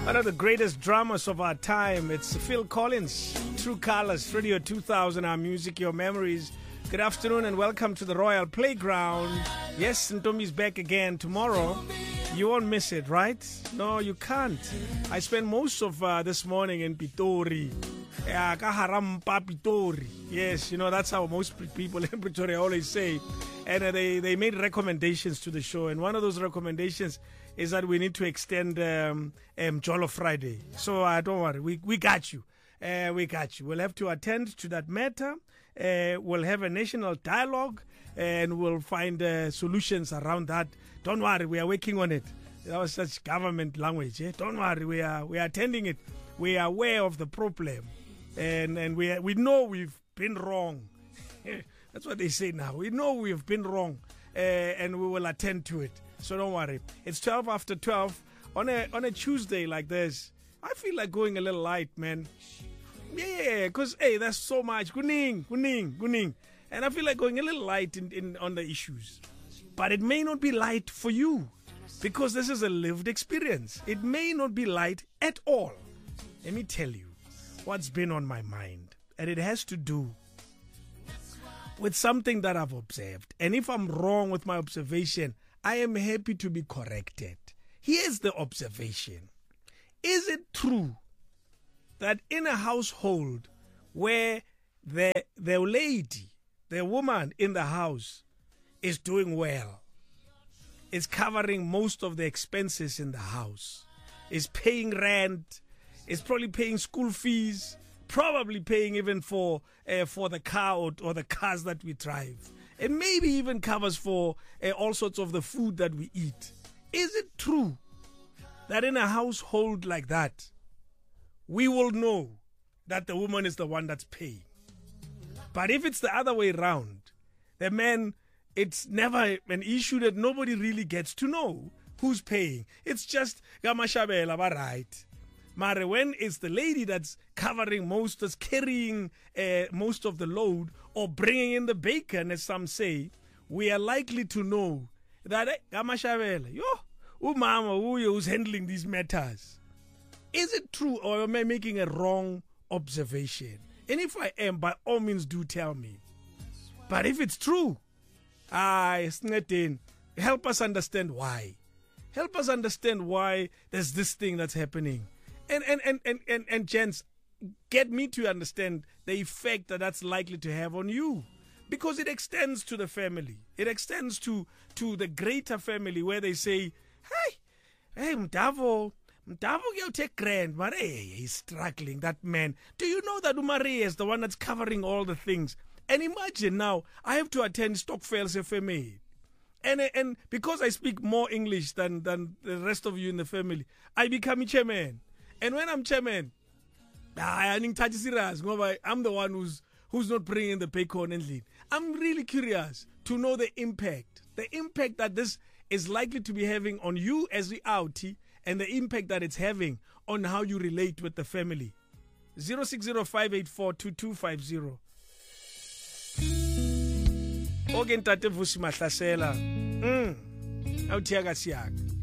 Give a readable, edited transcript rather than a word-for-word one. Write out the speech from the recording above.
One of the greatest drummers of our time. It's Phil Collins, True Colors, Radio 2000, our music, your memories. Good afternoon and welcome to the Royal Playground. Yes, Ntombi's back again tomorrow. You won't miss it, right? No, you can't. I spent most of this morning in Pitori. Kaharampa Pitori. Yes, you know, that's how most people in Pretoria always say. And they made recommendations to the show. And one of those recommendations is that we need to extend Jollof Friday. So don't worry, we got you. We got you. We'll have to attend to that matter. We'll have a national dialogue and we'll find solutions around that. Don't worry, we are working on it. That was such government language. Don't worry, we are attending it. We are aware of the problem. And we know we've been wrong. That's what they say now. We know we've been wrong. And we will attend to it. So don't worry. It's 12 after 12 on a Tuesday like this. I feel like going a little light, man. Yeah, because hey, there's so much kuning. And I feel like going a little light on the issues. But it may not be light for you because this is a lived experience. It may not be light at all. Let me tell you what's been on my mind. And it has to do with something that I've observed. And if I'm wrong with my observation, I am happy to be corrected. Here's the observation. Is it true that in a household where the lady, the woman in the house is doing well, is covering most of the expenses in the house, is paying rent, is probably paying school fees, probably paying even for the car or the cars that we drive, and maybe even covers for all sorts of the food that we eat. Is it true that in a household like that, we will know that the woman is the one that's paying? But if it's the other way around, the man, it's never an issue that nobody really gets to know who's paying. It's just gamashabela, right? Mare, when it's the lady that's covering most, that's carrying most of the load or bringing in the bacon, as some say, we are likely to know that gamashabela, umama who's handling these matters. Is it true or am I making a wrong observation? And if I am, by all means do tell me. But if it's true, help us understand why. Help us understand why there's this thing that's happening. And gents, get me to understand the effect that's likely to have on you. Because it extends to the family. It extends to the greater family where they say, hey, Mdavo, you take grand, but hey, he's struggling, that man. Do you know that Umari is the one that's covering all the things? And imagine now, I have to attend Stokfel's FMA. And because I speak more English than the rest of you in the family, I become a chairman. And when I'm chairman, I'm the one who's not bringing the bacon and lead. I'm really curious to know the impact that this is likely to be having on you as the outie, and the impact that it's having on how you relate with the family. 0605842250. Okay, Ntate Vusi Mahlasela. Awuthiya kasiyaka.